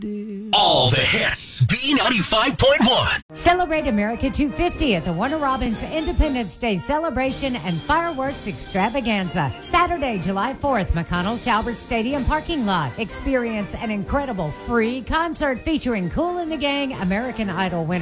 All the hits. B95.1. Celebrate America 250 at the Warner Robins Independence Day Celebration and Fireworks Extravaganza. Saturday, July 4th, McConnell Talbert Stadium parking lot. Experience an incredible free concert featuring Kool and the Gang, American Idol winner